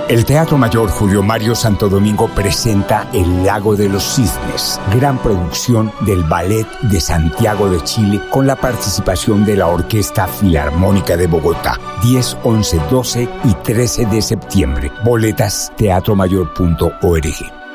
El Teatro Mayor Julio Mario Santo Domingo presenta El Lago de los Cisnes, gran producción del Ballet de Santiago de Chile con la participación de la Orquesta Filarmónica de Bogotá. 10, 11, 12 y 13 de septiembre. Boletas teatromayor.org.